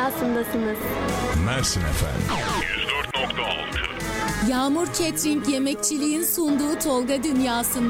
dünyasındasınız. Mersin FM 104.6. Yağmur Catering yemekçiliğin sunduğu Tolga Dünyası'nda